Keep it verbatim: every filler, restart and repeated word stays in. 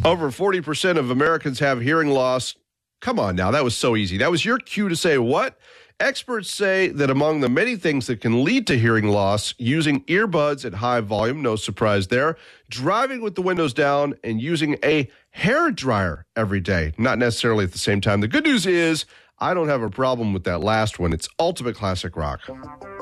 Over forty percent of Americans have hearing loss. Come on now, that was so easy. That was your cue to say what? Experts say that among the many things that can lead to hearing loss, using earbuds at high volume, no surprise there, driving with the windows down, and using a hair dryer every day, not necessarily at the same time. The good news is I don't have a problem with that last one. It's ultimate classic rock.